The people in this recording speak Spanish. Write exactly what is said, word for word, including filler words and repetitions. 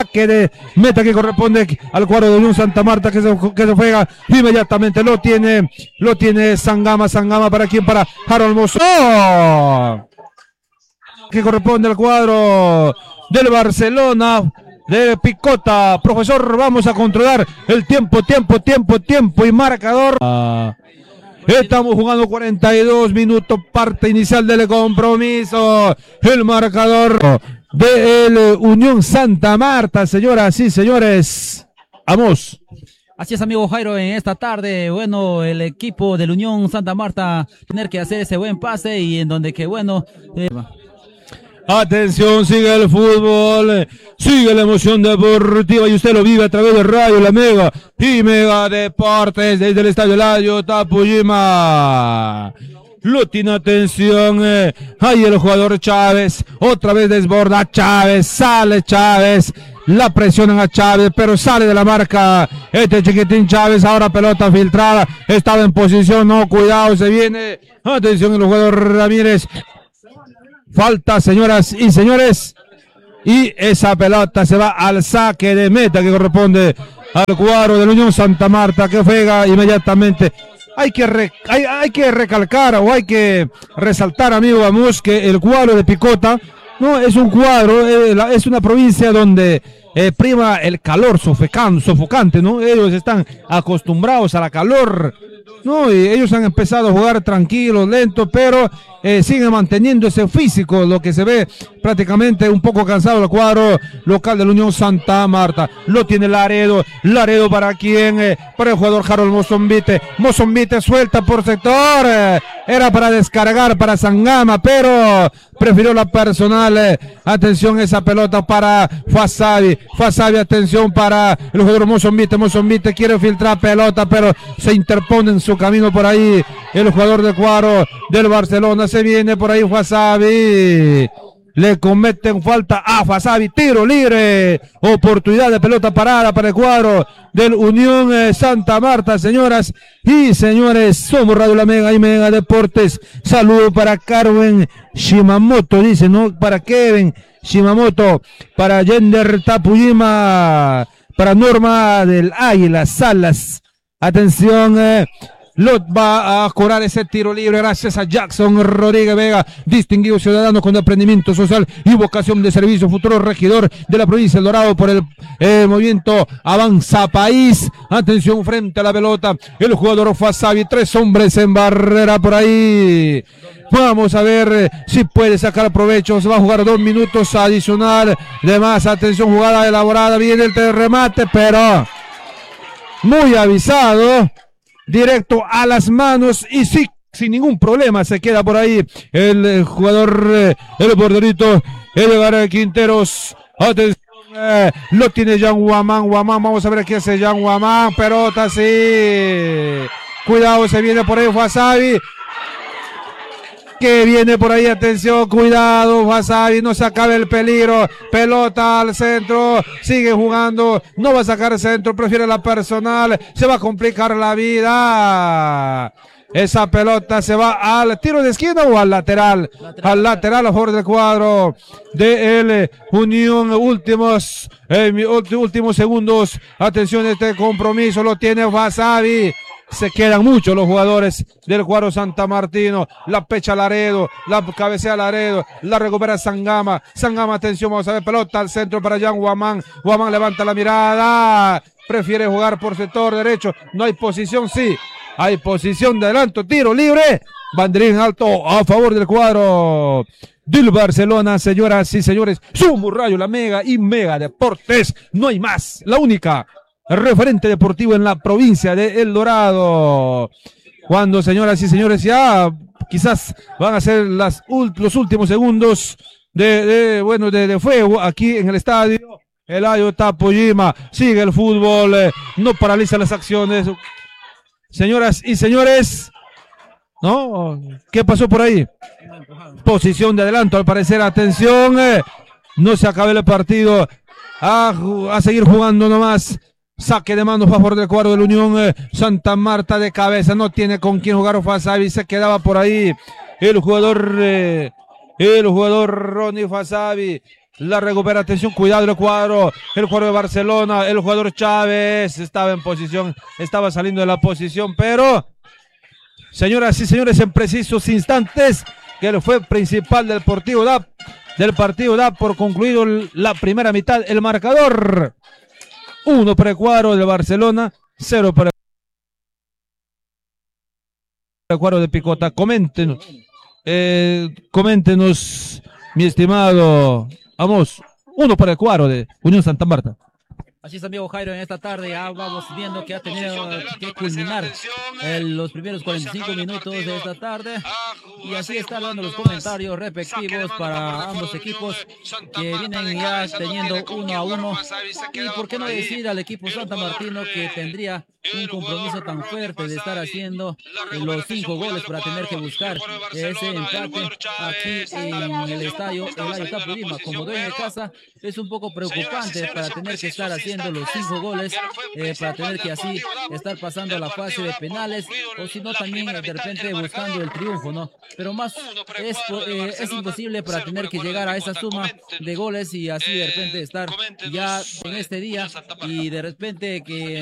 saque de meta que corresponde al cuadro de Unión Santa Marta, que se, que se juega inmediatamente. Lo tiene, lo tiene Sangama, Sangama para quién, para Harold Mozo. ¡Oh! Que corresponde al cuadro del Barcelona de Picota. Profesor, vamos a controlar el tiempo, tiempo, tiempo, tiempo y marcador. Uh, estamos jugando cuarenta y dos minutos, parte inicial del compromiso. El marcador de el Unión Santa Marta, señoras y señores. Vamos. Así es, amigo Jairo, en esta tarde, bueno, el equipo del Unión Santa Marta tener que hacer ese buen pase y en donde que, bueno... Eh... Atención, sigue el fútbol, sigue la emoción deportiva y usted lo vive a través de Radio La Mega y Mega Deportes desde el Estadio Eladio Tapujima. Lo tiene, atención, eh, ahí el jugador Chávez, otra vez desborda Chávez, sale Chávez, la presionan a Chávez, pero sale de la marca este chiquitín Chávez, ahora pelota filtrada, estaba en posición, no, cuidado, se viene, atención el jugador Ramírez. Falta, señoras y señores, y esa pelota se va al saque de meta que corresponde al cuadro de la Unión Santa Marta, que juega inmediatamente. Hay que, re, hay, hay que recalcar o hay que resaltar, amigo Vamos, que el cuadro de Picota no es un cuadro, eh, la, es una provincia donde eh, prima el calor sofocante, sofocante, ¿no? Ellos están acostumbrados a la calor, ¿no? Y ellos han empezado a jugar tranquilos, lentos, pero eh, siguen manteniendo ese físico, lo que se ve prácticamente un poco cansado el cuadro local de la Unión Santa Marta. Lo tiene Laredo, Laredo para quién, eh, para el jugador Harold Mozombite, Mozombite suelta por sector, eh, era para descargar para Sangama, pero prefirió la personal, eh. Atención esa pelota para Fasabi, Fasabi, atención para el jugador Mozombite, Mozombite quiere filtrar pelota, pero se interpone en su camino por ahí el jugador del cuadro del Barcelona, se viene por ahí Fasabi, le cometen falta a Fasabi, tiro libre, oportunidad de pelota parada para el cuadro del Unión eh, Santa Marta, señoras y señores. Somos Radio La Mega y Mega Deportes. Saludo para Carmen Shimamoto, dice, ¿no? Para Kevin Shimamoto, para Yender Tapujima, para Norma del Águila Salas. Atención, eh. Lot va a cobrar ese tiro libre gracias a Jackson Rodríguez Vega, distinguido ciudadano con emprendimiento social y vocación de servicio, futuro regidor de la provincia del Dorado por el eh, movimiento Avanza País. Atención frente a la pelota, el jugador Fasabi, tres hombres en barrera por ahí. Vamos a ver eh, si puede sacar provecho, se va a jugar dos minutos adicional de más. Atención, jugada elaborada, viene el remate, pero muy avisado. Directo a las manos y sí, sin ningún problema se queda por ahí el, el jugador, eh, el borderito, Edgar Quinteros. Atención, eh, lo tiene Jan Guamán, Guamán, vamos a ver qué hace Jan Guamán, pelota sí. Cuidado, se viene por ahí Fasabi. Que viene por ahí, atención, cuidado, Fasabi, no se acabe el peligro, pelota al centro, sigue jugando, no va a sacar el centro, prefiere la personal, se va a complicar la vida. Esa pelota se va al tiro de esquina o al lateral, lateral. al lateral a favor del cuadro de el Unión. Últimos, eh, últimos segundos, atención, este compromiso lo tiene Fasabi. Se quedan muchos los jugadores del cuadro santamartino. La pecha Laredo, la cabecea Laredo, la recupera Sangama. Sangama, atención, vamos a ver, pelota al centro para Jan Guamán. Guamán levanta la mirada, prefiere jugar por sector derecho. No hay posición, sí, hay posición de adelanto, tiro libre. Banderín alto a favor del cuadro del Barcelona, señoras y señores. Somos Radio La Mega y Mega Deportes. No hay más, la única referente deportivo en la provincia de El Dorado. Cuando, señoras y señores, ya quizás van a ser las los últimos segundos de, de bueno de, de fuego aquí en el estadio Eladio Tapujima. Sigue el fútbol, eh, no paraliza las acciones. Señoras y señores, ¿no? ¿Qué pasó por ahí? Posición de adelanto, al parecer, atención, eh, no se acaba el partido. A, a seguir jugando nomás. Saque de mano a favor del cuadro de la Unión eh, Santa Marta de cabeza. No tiene con quién jugar Fasabi. Se quedaba por ahí el jugador, eh, el jugador Ronnie Fasabi. La recuperación, cuidado el cuadro, el cuadro de Barcelona, el jugador Chávez estaba en posición, estaba saliendo de la posición, pero señoras y señores, en precisos instantes, que el fue principal del Deportivo da, del partido da por concluido la primera mitad, el marcador, uno para el cuadro de Barcelona, cero para el cuadro de Picota. Coméntenos, eh, coméntenos, mi estimado Amos, uno para el cuadro de Unión Santa Marta. Así es, amigo Jairo, en esta tarde ya vamos viendo que ha tenido que culminar en los primeros cuarenta y cinco minutos de esta tarde. Y así están dando los comentarios respectivos para ambos equipos que vienen ya teniendo uno a uno. Y por qué no decir al equipo santamartino que tendría un compromiso tan fuerte de estar haciendo los cinco goles para tener que buscar ese empate aquí en el estadio Eladio Tapo Lima. Como dueño de casa es un poco preocupante para tener que estar haciendo los cinco goles, eh, para tener que así estar pasando a la fase de penales, o si no también de repente buscando el triunfo, ¿no? Pero más es, eh, es imposible para tener que llegar a esa suma de goles y así de repente estar ya en este día y de repente que